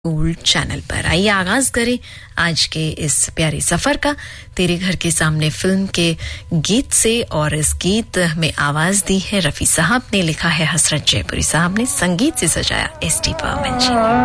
Gold channel पर। आइए आगाज करें आज के इस प्यारे सफर का तेरे घर के सामने फिल्म के गीत से। और इस गीत में आवाज दी है रफी साहब ने, लिखा है हसरत जयपुरी साहब ने, संगीत से सजाया एस डी बर्मन जी ने।